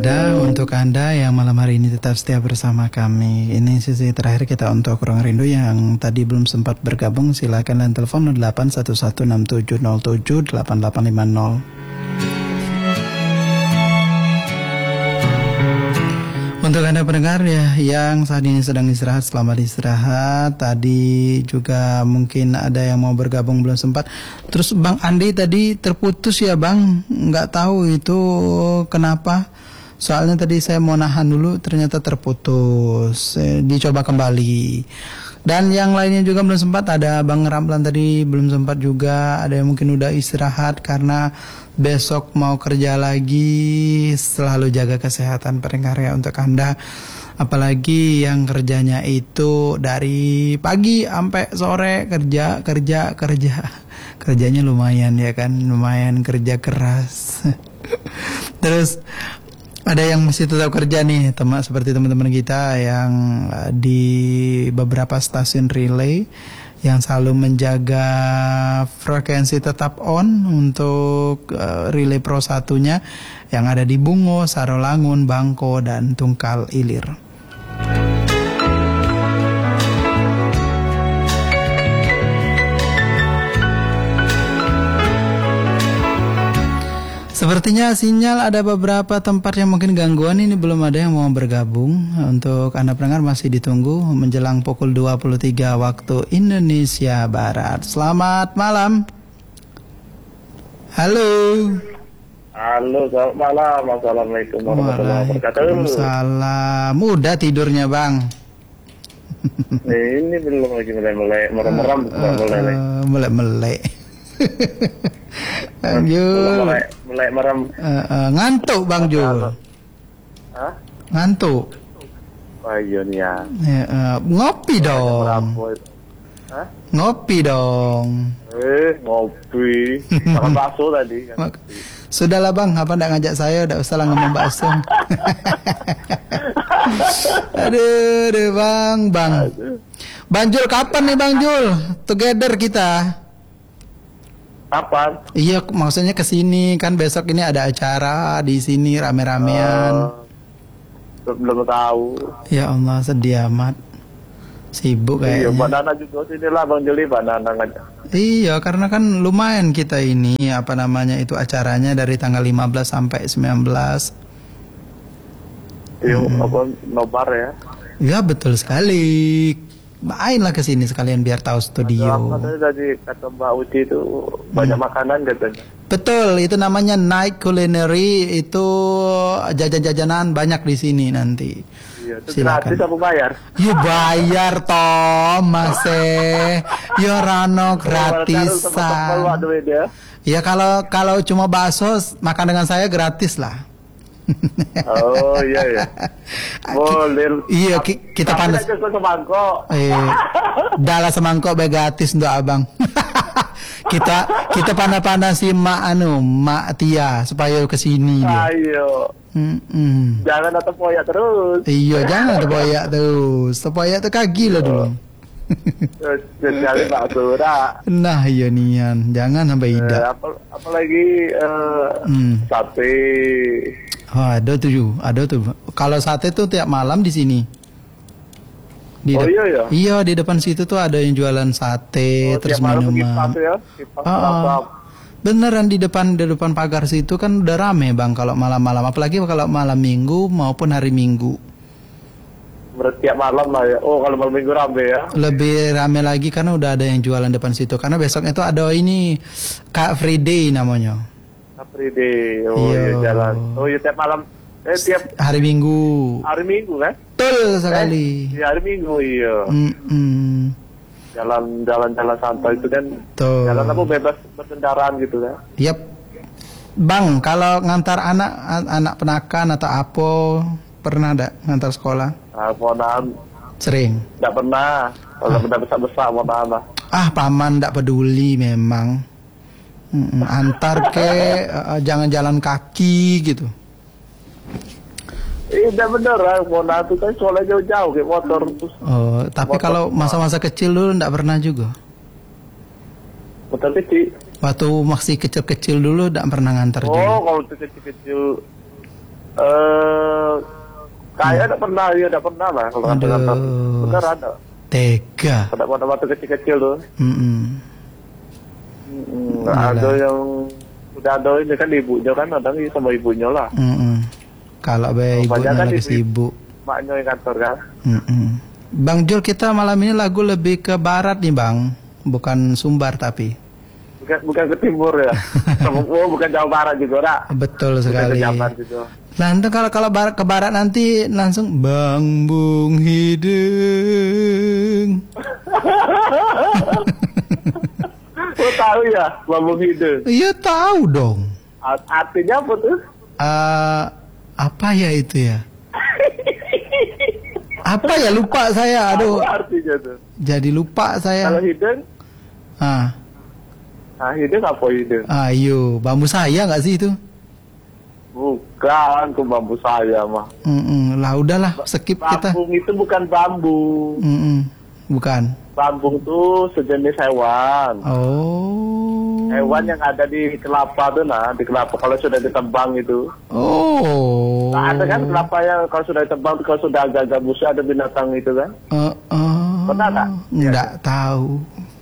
dadah untuk Anda yang malam hari ini tetap setia bersama kami. Ini sesi terakhir kita untuk Ruang Rindu yang tadi belum sempat bergabung. Silakan dan telepon 081167078850. Untuk Anda pendengar ya yang saat ini sedang istirahat, selamat istirahat. Tadi juga mungkin ada yang mau bergabung belum sempat. Terus Bang Andi tadi terputus ya Bang, nggak tahu itu kenapa. Soalnya tadi saya mau nahan dulu, ternyata terputus. Dicoba kembali. Dan yang lainnya juga belum sempat, ada Bang Ramlan tadi belum sempat juga. Ada yang mungkin udah istirahat karena besok mau kerja lagi. Selalu jaga kesehatan pendengar ya untuk Anda. Apalagi yang kerjanya itu dari pagi sampai sore kerja. Kerjanya lumayan ya kan, lumayan kerja keras. Terus ada yang mesti tetap kerja nih, seperti teman-teman kita yang di beberapa stasiun relay yang selalu menjaga frekuensi tetap on untuk relay Pro 1-nya yang ada di Bungo, Sarolangun, Bangko, dan Tungkal Ilir. Sepertinya sinyal ada beberapa tempat yang mungkin gangguan, ini belum ada yang mau bergabung. Untuk Anda pendengar masih ditunggu menjelang pukul 23 waktu Indonesia Barat. Selamat malam. Halo. Halo, selamat malam. Assalamualaikum warahmatullahi wabarakatuh. Waalaikumsalam. Mudah tidurnya Bang. Ini belum lagi melek-melek, merem-merem, melek-melek. Jul. Melek merem. Ngantuk Bang Jul. Hah? Ngantuk. Oh iya nih ya. Ngopi dong. Hah? Ngopi dong. Ngopi. Makan bakso tadi. Sudahlah Bang, apa ndak ngajak saya, udah usah lah ngomong bakso. aduh Bang. Bang Jul, kapan nih Bang Jul? Together kita. Kapan? Iya, maksudnya ke sini kan besok ini ada acara di sini rame-ramean. Belum tahu. Ya Allah, sedih amat. Sibuk kayaknya. Iya, Mbak Nana juga sini lah Bang Juli, Mbak Nana ngajak. Iya, karena kan lumayan kita ini apa namanya itu acaranya dari tanggal 15 sampai 19. Iya, apa nobar ya? Ya, betul sekali. Mainlah ke sini sekalian biar tahu studio. Katanya tadi kata Mbak Uci itu banyak makanan katanya. Betul, itu namanya night culinary, itu jajan-jajanan banyak di sini nanti. Iya, itu gratis apa bayar? Ya bayar toh, Mas. Ya rano gratisan. Ya kalau cuma bakso makan dengan saya gratis lah. Oh iya. Boleh. Iya kita panas. Dalam semangkok gratis untuk abang. kita panas-panasi mak Tia supaya kesini dia. Ayo. Jangan tepoyak terus. Iya jangan tepoyak terus. Tepoyak tuh kaki lah dulu. Jadi Pak Sura. Nah iya nian, jangan sampai ida. Apalagi sate. Oh, ada tuh. Kalau sate tuh tiap malam di sini. Iya ya. Iya di depan situ tuh ada yang jualan sate, terus minuman. Ya? Beneran di depan pagar situ kan udah rame Bang kalau malam-malam, apalagi kalau malam Minggu maupun hari Minggu. Berarti tiap malam lah ya. Oh kalau malam Minggu rame ya. Lebih rame lagi karena udah ada yang jualan depan situ. Karena besoknya itu ada ini Kak Free Day namanya. Friday, iya jalan. Oh iya tiap malam, tiap hari Minggu. Hari Minggu kan? Betul sekali. Iya hari Minggu iya. Jalan santai itu kan. Tuh. Jalan apa bebas berkendaraan gitu kan? Yap. Bang, kalau ngantar anak penakan atau apa pernah ada ngantar sekolah? Ponan. Sering. Tidak pernah. Kalau udah besar ponan lah. Paman tidak peduli memang. Antar ke jangan jalan kaki gitu. Iya bener lah, Mona itu kan soalnya jauh-jauh kayak motor terus. Oh, tapi motor, kalau masa-masa kecil dulu enggak pernah juga. Motor kecil. Waktu masih kecil-kecil dulu enggak pernah ngantar juga. Oh, kalau kecil-kecil Kayak udah pernah lah kalau nganter-nganter. Bener ada. Tega. Pada waktu kecil-kecil tuh. Gila. Ada yang udah ada ini kan ibunya kan ada nih sama ibunya lah. Kalau ibunya kan lagi sibuk. Maknya yang kantor kan. Bang Jul, kita malam ini lagu lebih ke barat nih Bang, bukan Sumbar tapi. Bukan ke timur ya. Bukan Jawa Barat juga, Ra. Betul sekali. Nanti kalau barat ke barat nanti langsung Bang Bung Hideng. Lo tahu ya Bang Bung Hideng? Iya tahu dong. Artinya apa tuh? Apa ya itu ya? Apa ya, lupa saya, aduh. Apa artinya tuh? Jadi lupa saya. Kalau hideng? Hideng apa hideng? Ayo, bambu saya nggak sih itu? Bukan, ke bambu saya mah. Lah udahlah, skip kita. Bambung itu bukan bambu. Bukan. Bambung tuh sejenis hewan. Oh. Hewan yang ada di kelapa tuh, nah di kelapa kalau sudah ditebang itu. Oh. Nah, ada kan kelapa yang kalau sudah ditebang, kalau sudah agak-agak busuk ada binatang itu kan? Pernah nggak? Nggak tahu.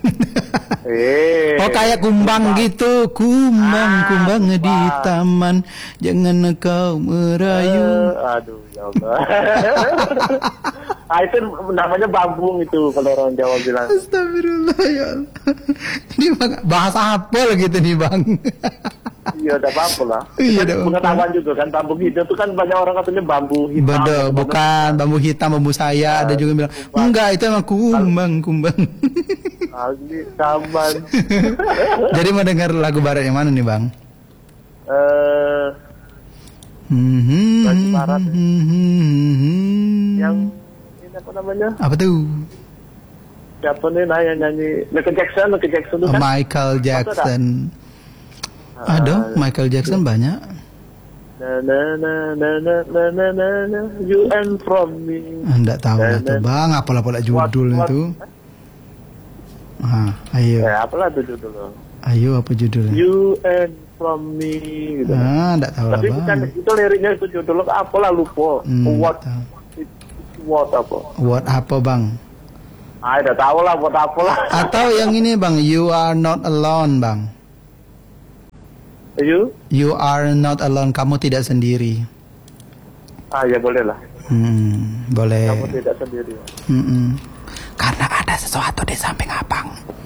Oh kayak kumbang gitu, kumbang di taman, jangan kau merayu. Aduh ya Allah. Itu namanya bambung itu kalau orang Jawa bilang. Astagfirullah ya Allah. Ini bahasa apa gitu nih Bang? Iya, udah apa lah. Iya, pengetahuan juga kan, bambu hidung itu kan banyak orang katanya bambu hitam. Betul, bukan bambu hitam, bambu saya. Ada juga bilang enggak, itu emang kumbang. Ini taman. Jadi mau dengar lagu barat yang mana nih Bang? Lagu barat yang ini apa namanya? Apa tuh? Siapa nih nyanyi? Michael Jackson tuh kan? Michael Jackson. Ada Michael Jackson banyak. You and from me. Enggak tahu lah tuh Bang, apalah judul itu. Ayo. Apalah tuh judul? Ayo, apa judulnya? You and from me gitu. Enggak tahu lah Bang. Tapi bukan itu liriknya, itu judulnya apalah lupa. What apa Bang? Udah tahu lah buat apa lah. Atau yang ini Bang, You Are Not Alone Bang. You are not alone, kamu tidak sendiri. Ya boleh lah. Boleh. Kamu tidak sendiri. Karena ada sesuatu di samping abang.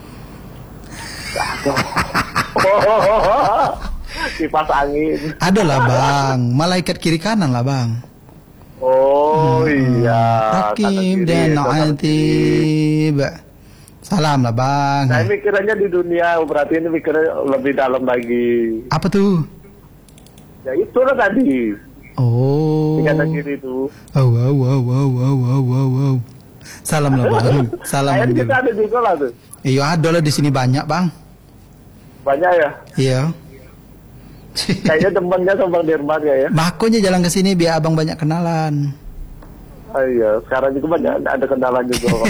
Kipas angin. Ada lah Bang, malaikat kiri kanan lah Bang. Iya. Rakib dan Atib. Salam lah Bang. Saya mikirannya di dunia, berarti ini mikirnya lebih dalam lagi. Apa tuh? Ya itu lah tadi. Di kanan kiri itu. Wow. Salam lah Bang. Salam. Kayaknya kita ada juga lah tuh. Iya ada lah di sini banyak Bang. Banyak ya? Iya. Kayaknya temannya sama Bang Dirman ya. Makanya jalan ke sini biar abang banyak kenalan. Iya, sekarang juga banyak ada kenalan juga kok.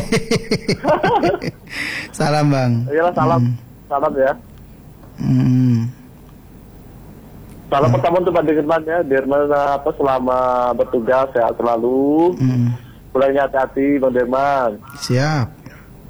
Salam Bang. Iyalah salam. Salam ya. Salam pertama untuk Bang Dirman ya. Dirman apa selama bertugas sehat selalu. Pulangnya hati-hati Bang Dirman. Siap.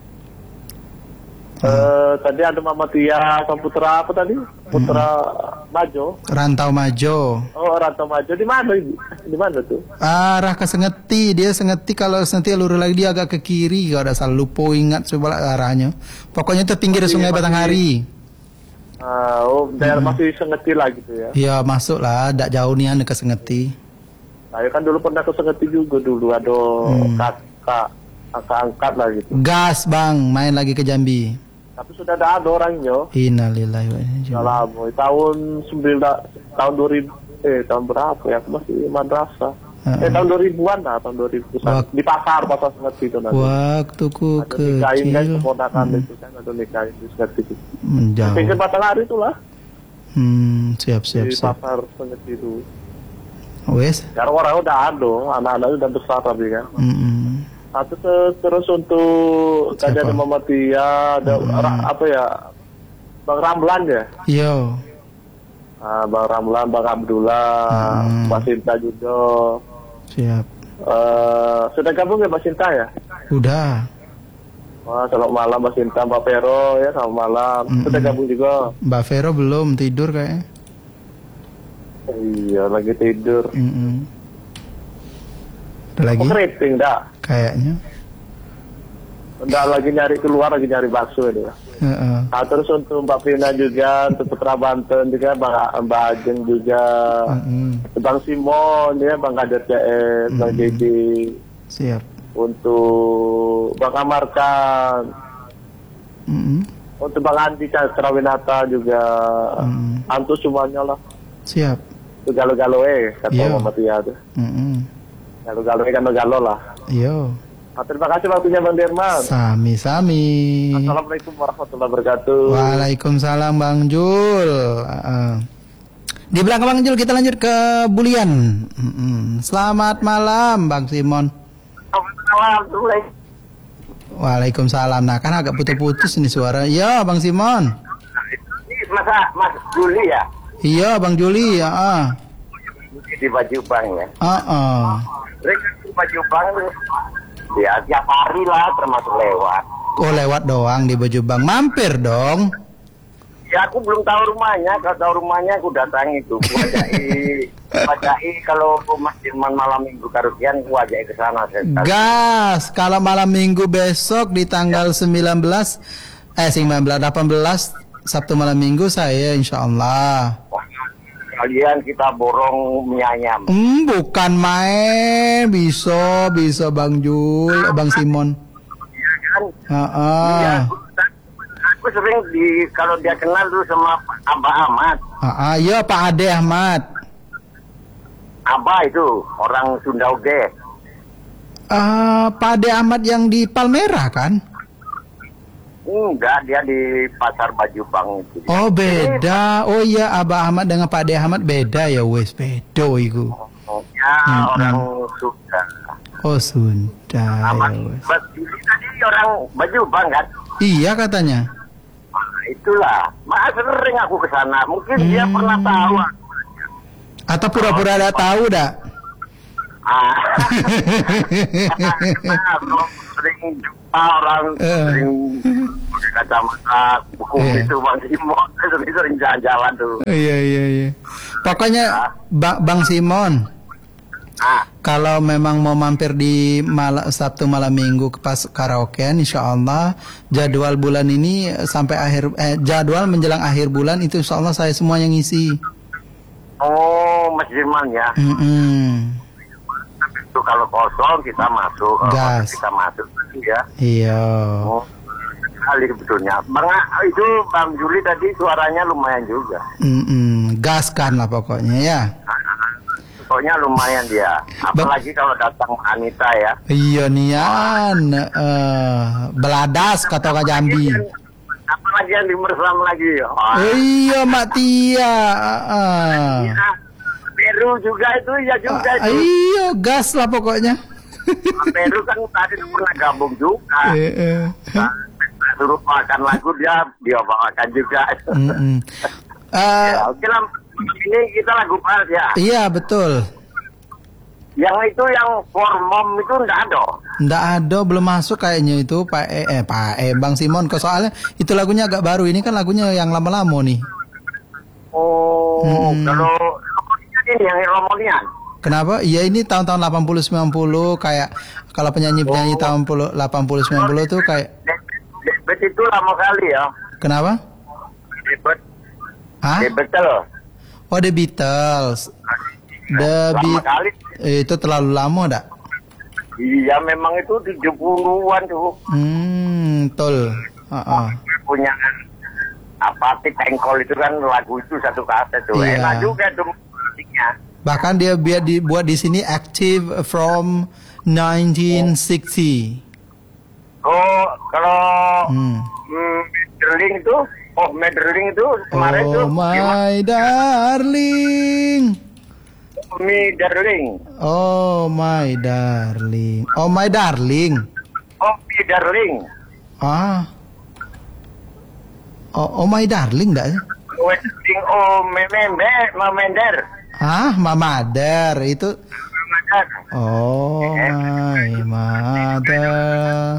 Tadi ada Mama Tia sama Putra apa tadi? Putra Majo. Rantau Majo. Oh, Rantau Majo di mana? Di mana tuh? Arah ke Sengeti. Dia Sengeti, kalau Sengeti lurus lagi dia agak ke kiri kalau ada salah, lupa ingat coba arahnya. Pokoknya itu pinggir Sungai Batanghari. Daerah masih Sengeti lah gitu ya. Iya, masuk lah, tidak jauh nih ke Sengeti. Saya kan dulu pernah ke Sengeti juga dulu, ada kakak angkat lah gitu. Gas Bang, main lagi ke Jambi. Tapi sudah ada orangnya. Innalillahi wa inna ilaihi raji'un. Tahun 2000 tahun berapa ya? Aku masih madrasah. Tahun 2000-an lah, tahun 2000-an. Di pasar Sengeti itu nanti. Waktuku kecil. Ada nikahin kan, keponakan itu kan, ada nikahin di Sengeti itu. Menjauh. Pinggir Batanghari itulah. Siap. Di pasar Sengeti itu. Wes. Sekarang orang udah ada, anak-anak udah besar tapi kan. Atau terus untuk tadi ada Mama Tia, ada apa ya, Bang Ramlan ya? Yo. Bang Ramlan, Bang Abdullah, Mbak Sinta juga. Siap. Sudah gabung ya Mbak Sinta ya? Udah. Wah, selamat malam Mbak Sinta, Mbak Vero ya, selamat malam. Sudah gabung juga? Mbak Vero belum, tidur kayaknya. Iya, lagi tidur. Ada lagi? Keriting dah. Kayaknya. Udah lagi nyari keluar, lagi nyari bakso dia. Nah, terus untuk Mbak Prina juga, untuk Putra Banten juga, Mbak Ajeng juga, Bang Simon ya, Bang Kader CS, Bang Dedi. Siap. Untuk Bang Amarkan, untuk Bang Andi Castrawinata juga, antus semuanya lah. Siap. Itu galo-galoe kata Muhammad Tia tuh. Galo-galoe kan galo lah. Iya. Terima kasih waktunya Bang Derman. Sami-sami. Assalamualaikum warahmatullahi wabarakatuh. Waalaikumsalam Bang Jul. Di belakang Bang Jul kita lanjut ke Bulian. Selamat malam Bang Simon. Waalaikumsalam. Nah kan agak putus-putus ini suara. Iya Bang Simon. Ini Mas Juli ya? Iya Bang Juli ya. Di Baju Bang ya. Mereka di Baju Bang ya tiap hari lah termasuk lewat. Oh lewat doang di Baju Bang. Mampir dong. Ya aku belum tahu rumahnya. Kalau tahu rumahnya aku datangi tuh. Wajai kalau Mas Dirman malam minggu karusian aku wajai ke sana. Gas. Kalau malam minggu besok di tanggal 18 Sabtu malam minggu saya insya Allah. Kalian kita borong mie ayam. Bukan main, bisa Bang Jul, Bang Simon. Iya kan? Iya, aku sering kalau dia kenal tuh sama Abah Ahmad. Iya Pak Ade Ahmad. Abah itu orang Sunda Uge. Pak Ade Ahmad yang di Palmerah kan? Enggak, dia di Pasar Baju Bang itu. Oh beda. Oh iya Abah Ahmad dengan Pak Ade Ahmad beda ya wes beda itu. Ya orang Sunda. Oh Sunda. Ini tadi orang Baju Bang kan? Iya katanya. Itulah. Sering aku ke sana. Mungkin dia pernah tahu. Atau pura-pura ada tahu dah. Sering jumpa orang sering kacamata buku itu Bang Simon sering jalan-jalan tuh. Iya. Pokoknya Bang Simon. Kalau memang mau mampir di Sabtu malam minggu ke pas karaokean, insya Allah jadwal bulan ini sampai jadwal menjelang akhir bulan itu insya Allah saya semua yang ngisi. Oh Mas Dirman ya. Itu kalau kosong kita masuk, gas. Kita masuk ya. Iya. Kali sebetulnya. Itu Bang Juli tadi suaranya lumayan juga. Gas kan lah pokoknya ya. Pokoknya lumayan dia. Apalagi kalau datang Anita ya. Iya nian. Beladas kata Kak Jambi. Apalagi yang dimersam lagi. Iya Mak Tia. Peru juga itu ya juga itu. Iya gas lah pokoknya. Peru kan tadi pernah gabung juga. Suruh makan lagu dia bawakan juga. Oke lah, ini kita lagu pas ya. Iya betul. Yang itu yang for mom itu enggak ada, belum masuk kayaknya itu Pak Bang Simon. Soalnya itu lagunya agak baru, ini kan lagunya yang lama-lama nih. Kalau ini yang Romolian. Kenapa? Iya ini tahun-tahun 80-90 kayak kalau penyanyi-penyanyi tahun 80-90 tuh kayak Debet itu lama kali ya. Kenapa? Debet. The Beatles. Oh The Beatles. Itu terlalu lama dak? Iya memang itu 70-an tuh. Betul. Punya Apatit Engkol itu kan lagu itu satu kaset tuh. Iya. Enak juga tuh musiknya. Bahkan dia dibuat di sini active from 1960. Oh, kalau Mederling itu, Mederling itu kemarin tuh. Oh my darling. Mederling. Oh my darling. Oh my darling. Oh Mederling. Oh my darling enggak ya? Wedding Memender. Mamader itu. Oh, my mother.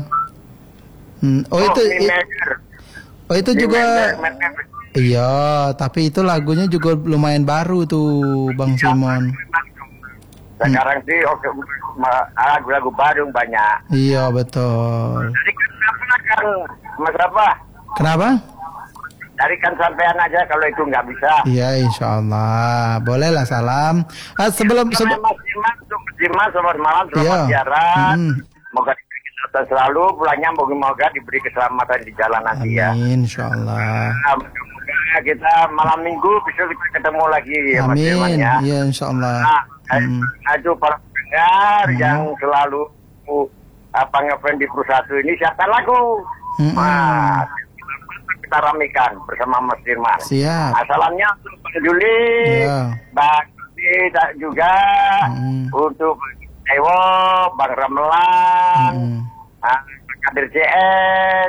Itu juga. Iya, tapi itu lagunya juga lumayan baru tuh, Bang Simon. Sekarang sih lagu-lagu baru banyak. Iya, betul. Jadi kenapa kan, Mas Rafa? Kenapa? Carikan sampean aja kalau itu nggak bisa. Iya, insya Allah. Bolehlah salam. Sebelum Mas Jiman, selamat malam, selamat siaran. Moga diberi kesehatan selalu, pulangnya moga diberi keselamatan di jalan nanti ya. Amin, insya Allah. Moga kita malam minggu bisa ketemu lagi ya Mas Jiman ya. Iya, insya Allah. Aduh para pendengar yang selalu ngefans di Pro1 ini siapa lagu? Mas, kita ramekan bersama Mas Firman. Siap. Salamnya untuk Pak Juli, Bang Tidak juga, untuk Ewo, Bang Ramelan, Kadir CS,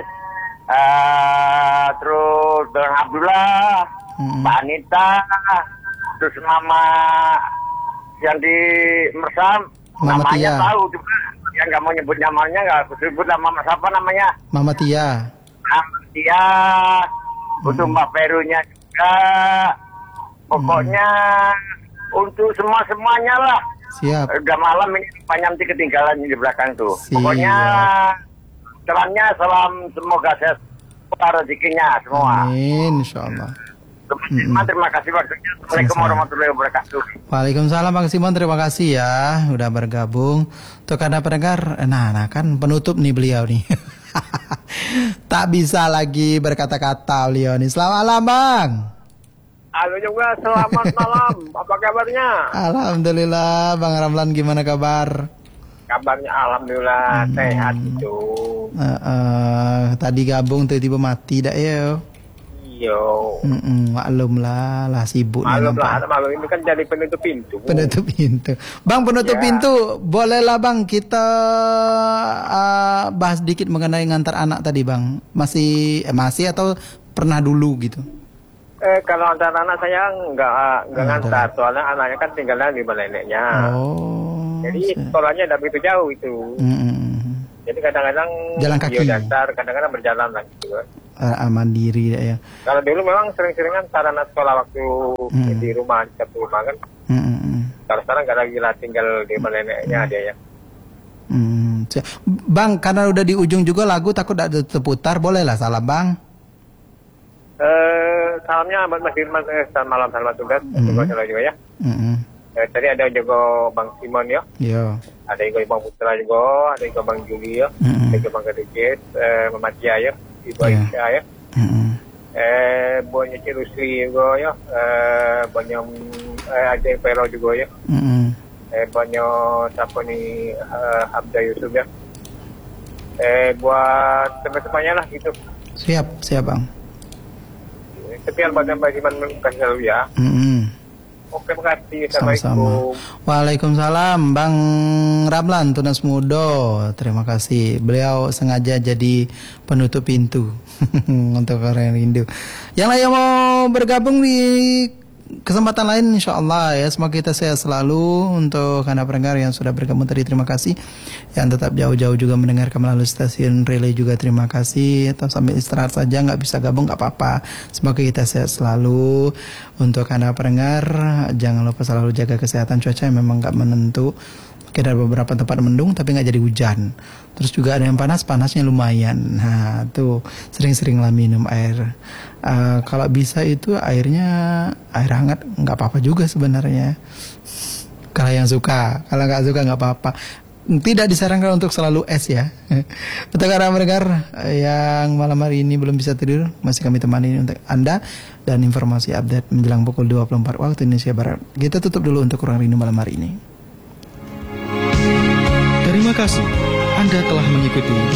terus Bang Abdullah, Mbak Anita, terus Mama yang di Mersam, namanya tahu juga, yang nggak mau nyebut namanya nggak sebut nama siapa namanya? Mama Tia. Tia, untuk Mbak Perunya juga, pokoknya untuk semuanya lah. Siap. Udah malam ini banyak nanti ketinggalan di belakang tuh. Siap. Pokoknya salam semoga sehat rezekinya semua. Amin, insya Allah. Terima kasih waktunya. Assalamualaikum warahmatullahi wabarakatuh. Waalaikumsalam Bang Simon, terima kasih ya udah bergabung. Untuk Anda pendengar, nah kan penutup nih beliau nih. Tak bisa lagi berkata-kata beliau nih. Selamat malam Bang. Halo juga, selamat malam. Apa kabarnya? Alhamdulillah. Bang Ramlan gimana kabar? Kabarnya alhamdulillah sehat itu. Tadi gabung tiba-tiba mati dah ya. Yo. Maklum lah sibuk. Maklum ini kan jadi penutup pintu. Penutup pintu. Bang, penutup pintu, bolehlah Bang kita bahas dikit mengenai ngantar anak tadi Bang. Masih atau pernah dulu gitu? Kalau antar anak saya nggak ngantar, soalnya anaknya kan tinggalnya di rumah neneknya. Jadi sekolahnya tidak begitu jauh itu. Jadi kadang-kadang jalan kaki. Dasar, kadang-kadang berjalan lah gitu. Mandiri ya. Kalau dulu memang sering-seringan sarana sekolah waktu di rumah, di satu rumah kan. Kalau sekarang nggak lagi lah tinggal di rumah neneknya dia ya. Bang, karena udah di ujung juga lagu takut ada terputar, boleh lah salam Bang. Salamnya buat Mas Firman, selamat malam, selamat tugas, juga ya. Tadi ada juga Bang Simon ya. Iya. Ada juga Bang Putra juga, ada juga Bang Juli ya, ada juga Bang Kadikit, Mama Tia ya, Ibu Aisyah ya. Banyak Rusli juga ya, banyak ada Pero juga ya. Banyak siapa nih Hamzah Yusuf ya. Buat teman-temannya lah gitu. Siap Bang. Sekian buat Mbak Jiman kasih selalu ya. Oke, makasih. Assalamualaikum. Waalaikumsalam Bang Ramlan Tunas Mudo. Terima kasih. Beliau sengaja jadi penutup pintu untuk orang rindu. Yang lain yang mau bergabung di kesempatan lain insyaallah ya. Semoga kita sehat selalu. Untuk Anda pendengar yang sudah bergabung tadi terima kasih. Yang tetap jauh-jauh juga mendengarkan melalui stasiun relay juga terima kasih. Atau sambil istirahat saja nggak bisa gabung nggak apa-apa. Semoga kita sehat selalu. Untuk Anda pendengar jangan lupa selalu jaga kesehatan. Cuaca yang memang nggak menentu. Mungkin ada beberapa tempat mendung tapi nggak jadi hujan. Terus juga ada yang panasnya lumayan. Nah tuh sering-seringlah minum air. Kalau bisa itu air hangat nggak apa-apa juga sebenarnya. Kalau yang suka, kalau nggak suka nggak apa-apa. Tidak disarankan untuk selalu es ya. Untuk Anda mendengar yang malam hari ini belum bisa tidur, masih kami temani untuk Anda dan informasi update menjelang pukul 24 waktu Indonesia Barat. Kita tutup dulu untuk Ruang Rindu malam hari ini. Terima kasih Anda telah mengikuti